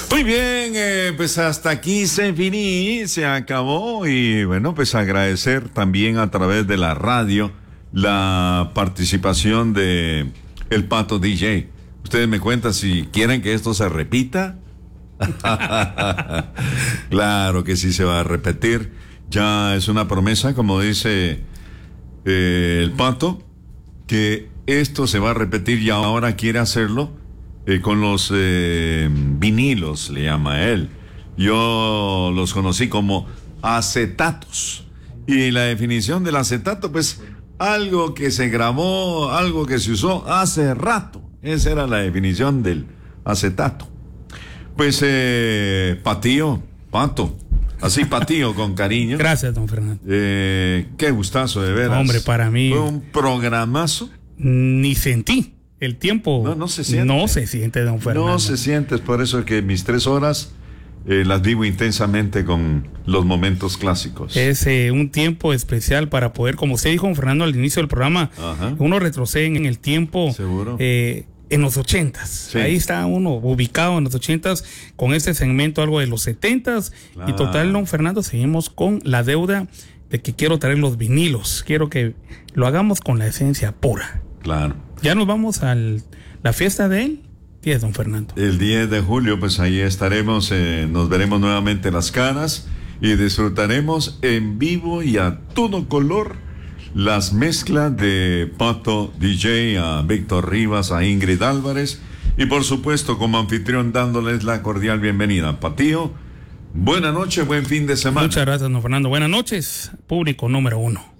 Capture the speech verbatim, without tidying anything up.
Muy bien, eh, pues hasta aquí se finí, se acabó y bueno, pues agradecer también a través de la radio la participación de el Pato D J. Ustedes me cuentan si quieren que esto se repita. Claro que sí se va a repetir. Ya es una promesa, como dice eh, el Pato, que esto se va a repetir y ahora quiere hacerlo eh, con los eh, vinilos, le llama él. Yo los conocí como acetatos. Y la definición del acetato, pues, algo que se grabó, algo que se usó hace rato. Esa era la definición del acetato. Pues, eh, Patío, Pato, así Patío con cariño. Gracias, don Fernando. Eh, qué gustazo, de veras. Hombre, para mí. Fue un programazo. Ni sentí el tiempo. No, no se siente. No se siente, don Fernando. No se siente, es por eso que mis tres horas eh, las vivo intensamente con los momentos clásicos. Es eh, un tiempo especial para poder, como usted dijo, don Fernando, al inicio del programa, Ajá. uno retrocede en el tiempo. Seguro. Eh, en los ochentas, Sí. Ahí está uno ubicado en los ochentas con este segmento algo de los setentas. Claro. Y total, don Fernando, seguimos con la deuda de que quiero traer los vinilos, quiero que lo hagamos con la esencia pura. Claro. Ya nos vamos a la fiesta de él, ¿qué es, don Fernando? El diez de julio, pues ahí estaremos, eh, nos veremos nuevamente las caras y disfrutaremos en vivo y a todo color las mezclas de Pato D J, a Víctor Rivas, a Ingrid Álvarez y por supuesto como anfitrión dándoles la cordial bienvenida. Patío, buena noche, buen fin de semana. Muchas gracias, don Fernando. Buenas noches, público número uno.